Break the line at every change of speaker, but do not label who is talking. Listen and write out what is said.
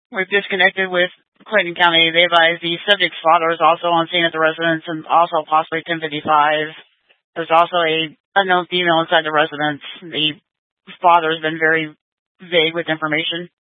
We've disconnected with Clayton County. They advise the subject's father is also on scene at the residence and also possibly 1055. There's also a unknown female inside the residence. The father has been very vague with information.